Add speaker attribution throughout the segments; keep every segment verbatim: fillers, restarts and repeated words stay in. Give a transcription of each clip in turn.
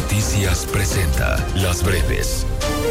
Speaker 1: Noticias presenta Las Breves.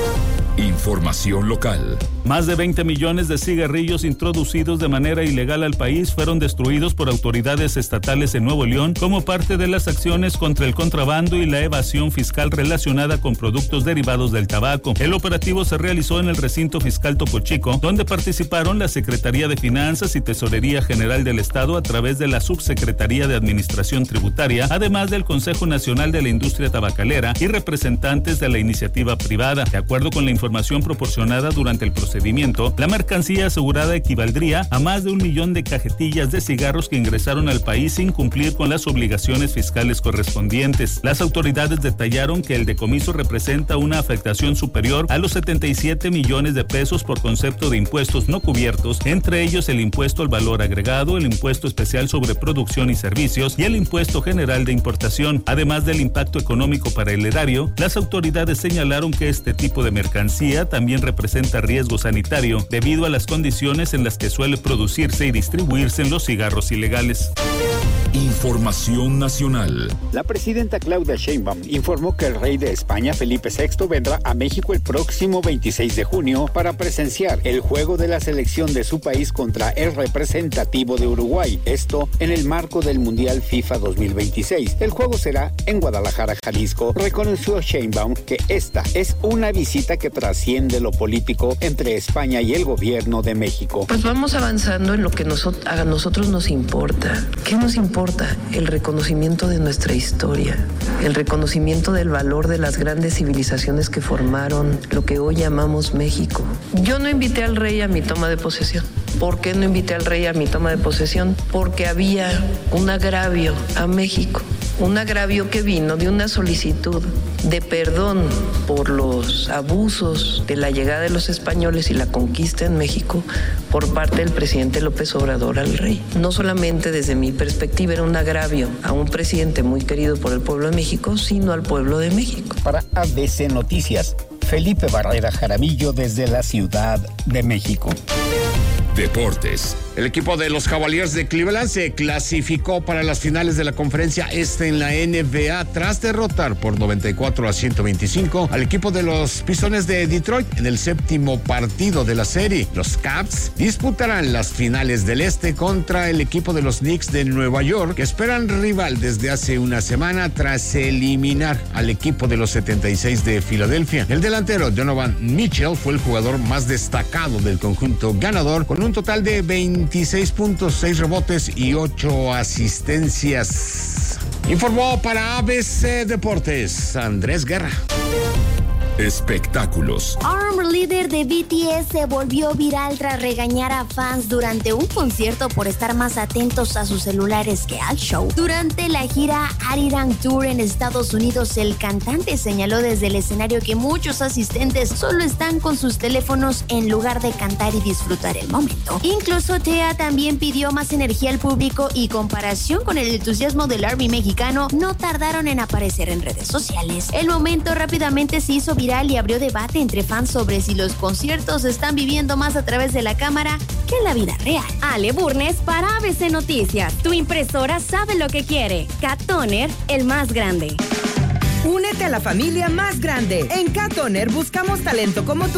Speaker 1: Información local.
Speaker 2: Más de veinte millones de cigarrillos introducidos de manera ilegal al país fueron destruidos por autoridades estatales en Nuevo León como parte de las acciones contra el contrabando y la evasión fiscal relacionada con productos derivados del tabaco. El operativo se realizó en el recinto fiscal Topo Chico, donde participaron la Secretaría de Finanzas y Tesorería General del Estado a través de la Subsecretaría de Administración Tributaria, además del Consejo Nacional de la Industria Tabacalera y representantes de la iniciativa privada. De acuerdo con la información proporcionada durante el procedimiento, la mercancía asegurada equivaldría a más de un millón de cajetillas de cigarros que ingresaron al país sin cumplir con las obligaciones fiscales correspondientes. Las autoridades detallaron que el decomiso representa una afectación superior a los setenta y siete millones de pesos por concepto de impuestos no cubiertos, entre ellos el impuesto al valor agregado, el impuesto especial sobre producción y servicios y el impuesto general de importación. Además del impacto económico para el erario, las autoridades señalaron que este tipo de mercancía también representa riesgo sanitario debido a las condiciones en las que suele producirse y distribuirse en los cigarros ilegales.
Speaker 1: Información nacional.
Speaker 3: La presidenta Claudia Sheinbaum informó que el rey de España, Felipe sexto, vendrá a México el próximo veintiséis de junio para presenciar el juego de la selección de su país contra el representativo de Uruguay. Esto en el marco del Mundial FIFA dos mil veintiséis. El juego será en Guadalajara, Jalisco. Reconoció Sheinbaum que esta es una visita que trasciende lo político entre España y el gobierno de México.
Speaker 4: Pues vamos avanzando en lo que nosotros, a nosotros nos importa. ¿Qué nos importa? El reconocimiento de nuestra historia, el reconocimiento del valor de las grandes civilizaciones que formaron lo que hoy llamamos México. Yo no invité al rey a mi toma de posesión. ¿Por qué no invité al rey a mi toma de posesión? Porque había un agravio a México, un agravio que vino de una solicitud de perdón por los abusos de la llegada de los españoles y la conquista en México por parte del presidente López Obrador al rey. No solamente desde mi perspectiva era un agravio a un presidente muy querido por el pueblo de México, sino al pueblo de México.
Speaker 3: Para A B C Noticias, Felipe Barrera Jaramillo desde la Ciudad de México.
Speaker 1: Deportes.
Speaker 5: El equipo de los Cavaliers de Cleveland se clasificó para las finales de la conferencia este en la N B A tras derrotar por noventa y cuatro a ciento veinticinco al equipo de los Pistones de Detroit en el séptimo partido de la serie. Los Cavs disputarán las finales del este contra el equipo de los Knicks de Nueva York, que esperan rival desde hace una semana tras eliminar al equipo de los setenta y seis de Filadelfia. El delantero Donovan Mitchell fue el jugador más destacado del conjunto ganador con un total de veintiséis puntos, seis rebotes y ocho asistencias. Informó para A B C Deportes, Andrés Guerra.
Speaker 1: Espectáculos.
Speaker 6: Arm, líder de B T S, se volvió viral tras regañar a fans durante un concierto por estar más atentos a sus celulares que al show. Durante la gira Arirang Tour en Estados Unidos, el cantante señaló desde el escenario que muchos asistentes solo están con sus teléfonos en lugar de cantar y disfrutar el momento. Incluso Tea también pidió más energía al público y, comparación con el entusiasmo del Army mexicano, no tardaron en aparecer en redes sociales. El momento rápidamente se hizo viral y abrió debate entre fans sobre si los conciertos se están viviendo más a través de la cámara que en la vida real.
Speaker 7: Ale Burnes para A B C Noticias. Tu impresora sabe lo que quiere. Cat Toner, el más grande.
Speaker 8: Únete a la familia más grande. En Cat Toner buscamos talento como tú